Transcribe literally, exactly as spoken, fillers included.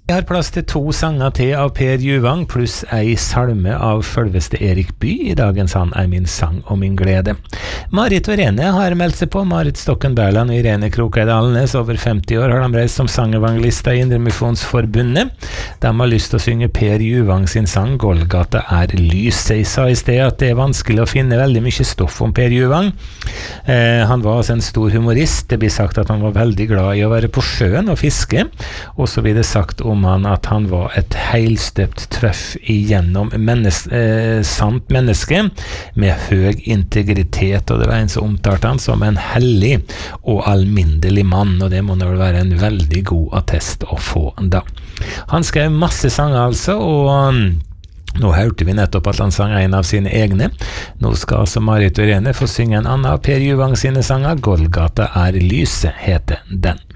Jeg har plass til to sanger til av Per Juvang, pluss ei salme av følveste Erik Bye. I dagens Han er min sang og min glede. Marit og Irene har meldt seg på. Marit Stokken Berland og Irene Krokeid Alnes, over femti år, har de reist som sangevangelister i Indremisjonsforbundet. De har lyst til å synge Per Juvang sin sang «Golgata er lys». Jeg sa i sted at det er vanskelig å finne veldig mye stoff om Per Juvang. Eh, han var altså en stor humorist. Det blir sagt at han var veldig glad i å være på sjøen og fiske, og så blir det sagt om han at han var et heilstøpt trøff igjennom menneske, eh, sant menneske med høy integritet, og det var en som omtalte han som en hellig og alminnelig mann, og det må vel være en veldig god attest å få da. Han skrev masse sanger altså, og nå hørte vi nettopp at han sang en av sine egne. Nå skal altså Marit og Irene få synge en annen av Per Juvang sine sanger. «Golgata er lyset» heter den.